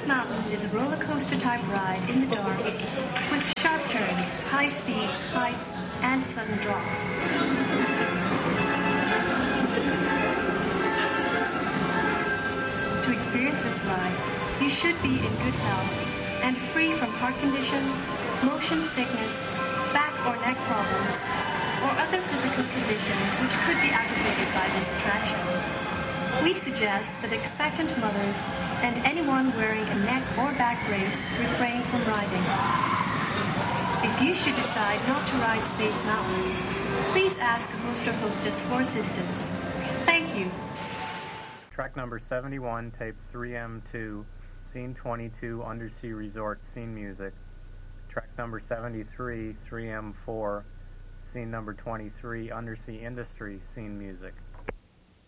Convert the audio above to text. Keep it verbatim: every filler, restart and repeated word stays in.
Space Mountain is a roller coaster type ride in the dark with sharp turns, high speeds, heights, and sudden drops. To experience this ride, you should be in good health and free from heart conditions, motion sickness, back or neck problems, or other physical conditions which could be aggravated by this attraction. We suggest that expectant mothers and anyone wearing a neck or back brace refrain from riding. If you should decide not to ride Space Mountain, please ask a host or hostess for assistance. Thank you. Track number seventy-one, tape three M two, scene twenty-two, Undersea Resort, scene music. Track number seventy-three, three M four, scene number twenty-three, Undersea Industry, scene music.